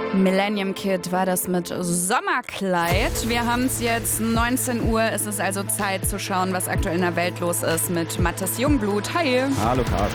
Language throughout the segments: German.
Millennium Kid war das mit Sommerkleid. Wir haben es jetzt 19 Uhr. Es ist also Zeit zu schauen, was aktuell in der Welt los ist mit Mathis Jungblut. Hi. Hallo Caro.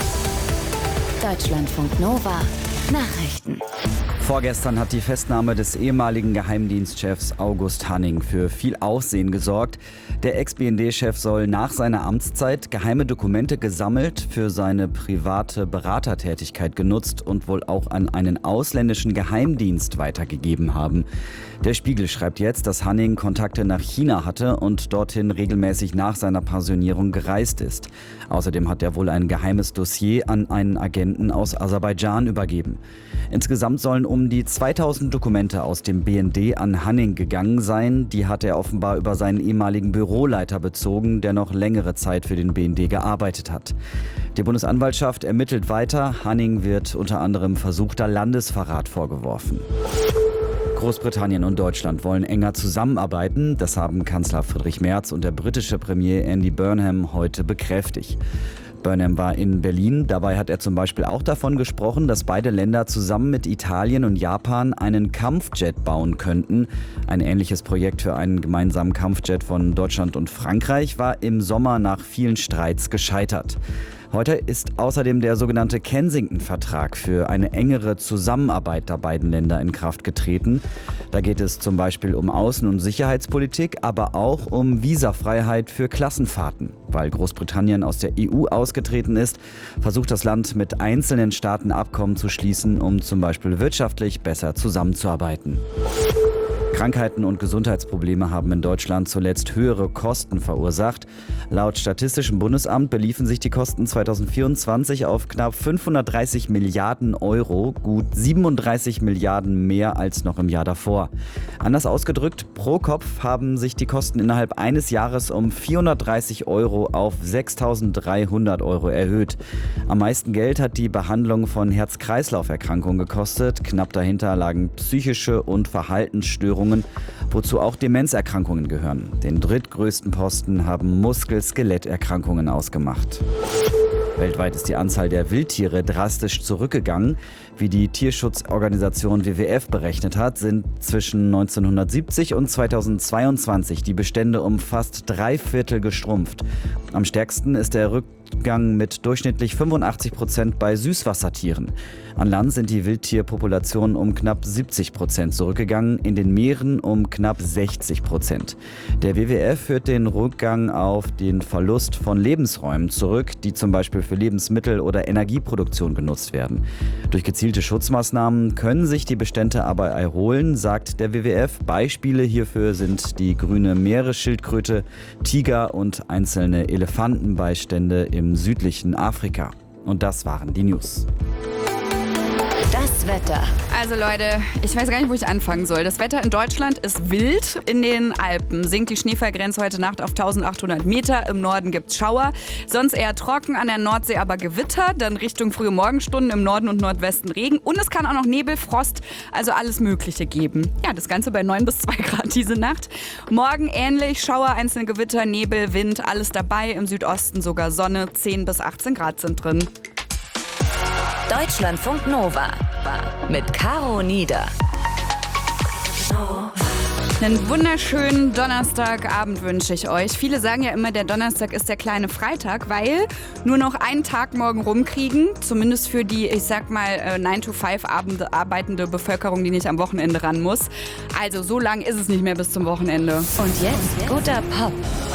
Deutschlandfunk Nova. Nachrichten. Vorgestern hat die Festnahme des ehemaligen Geheimdienstchefs August Hanning für viel Aufsehen gesorgt. Der Ex-BND-Chef soll nach seiner Amtszeit geheime Dokumente gesammelt, für seine private Beratertätigkeit genutzt und wohl auch an einen ausländischen Geheimdienst weitergegeben haben. Der Spiegel schreibt jetzt, dass Hanning Kontakte nach China hatte und dorthin regelmäßig nach seiner Pensionierung gereist ist. Außerdem hat er wohl ein geheimes Dossier an einen Agenten aus Aserbaidschan übergeben. Insgesamt sollen um die 2000 Dokumente aus dem BND an Hanning gegangen sein. Die hat er offenbar über seinen ehemaligen Büroleiter bezogen, der noch längere Zeit für den BND gearbeitet hat. Die Bundesanwaltschaft ermittelt weiter. Hanning wird unter anderem versuchter Landesverrat vorgeworfen. Großbritannien und Deutschland wollen enger zusammenarbeiten. Das haben Kanzler Friedrich Merz und der britische Premier Andy Burnham heute bekräftigt. Burnham war in Berlin. Dabei hat er zum Beispiel auch davon gesprochen, dass beide Länder zusammen mit Italien und Japan einen Kampfjet bauen könnten. Ein ähnliches Projekt für einen gemeinsamen Kampfjet von Deutschland und Frankreich war im Sommer nach vielen Streits gescheitert. Heute ist außerdem der sogenannte Kensington-Vertrag für eine engere Zusammenarbeit der beiden Länder in Kraft getreten. Da geht es zum Beispiel um Außen- und Sicherheitspolitik, aber auch um Visafreiheit für Klassenfahrten. Weil Großbritannien aus der EU ausgetreten ist, versucht das Land mit einzelnen Staaten Abkommen zu schließen, um zum Beispiel wirtschaftlich besser zusammenzuarbeiten. Krankheiten und Gesundheitsprobleme haben in Deutschland zuletzt höhere Kosten verursacht. Laut Statistischem Bundesamt beliefen sich die Kosten 2024 auf knapp 530 Milliarden Euro, gut 37 Milliarden mehr als noch im Jahr davor. Anders ausgedrückt, pro Kopf haben sich die Kosten innerhalb eines Jahres um 430 Euro auf 6.300 Euro erhöht. Am meisten Geld hat die Behandlung von Herz-Kreislauf-Erkrankungen gekostet. Knapp dahinter lagen psychische und Verhaltensstörungen, wozu auch Demenzerkrankungen gehören. Den drittgrößten Posten haben Muskel-Skeletterkrankungen ausgemacht. Weltweit ist die Anzahl der Wildtiere drastisch zurückgegangen. Wie die Tierschutzorganisation WWF berechnet hat, sind zwischen 1970 und 2022 die Bestände um fast 3/4 geschrumpft. Am stärksten ist der Rückgang mit durchschnittlich 85% bei Süßwassertieren. An Land sind die Wildtierpopulationen um knapp 70% zurückgegangen, in den Meeren um knapp 60%. Der WWF führt den Rückgang auf den Verlust von Lebensräumen zurück, die zum Beispiel für Lebensmittel- oder Energieproduktion genutzt werden. Durch gezielte Schutzmaßnahmen können sich die Bestände aber erholen, sagt der WWF. Beispiele hierfür sind die grüne Meeresschildkröte, Tiger und einzelne Elefantenbeistände im südlichen Afrika. Und das waren die News. Das Wetter. Also Leute, ich weiß gar nicht, wo ich anfangen soll. Das Wetter in Deutschland ist wild. In den Alpen sinkt die Schneefallgrenze heute Nacht auf 1800 Meter. Im Norden gibt's Schauer. Sonst eher trocken, an der Nordsee aber Gewitter. Dann Richtung frühe Morgenstunden im Norden und Nordwesten Regen. Und es kann auch noch Nebel, Frost, also alles Mögliche geben. Ja, das Ganze bei 9 bis 2 Grad diese Nacht. Morgen ähnlich, Schauer, einzelne Gewitter, Nebel, Wind, alles dabei. Im Südosten sogar Sonne, 10 bis 18 Grad sind drin. Deutschlandfunk Nova mit Caro Nieder. Einen wunderschönen Donnerstagabend wünsche ich euch. Viele sagen ja immer, der Donnerstag ist der kleine Freitag, weil nur noch einen Tag morgen rumkriegen. Zumindest für die, ich sag mal, 9-to-5 arbeitende Bevölkerung, die nicht am Wochenende ran muss. Also so lang ist es nicht mehr bis zum Wochenende. Und jetzt guter Pop.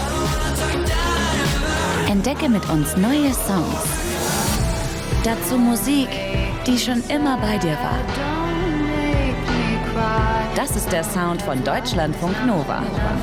Entdecke mit uns neue Songs. Dazu Musik, die schon immer bei dir war. Das ist der Sound von Deutschlandfunk Nova.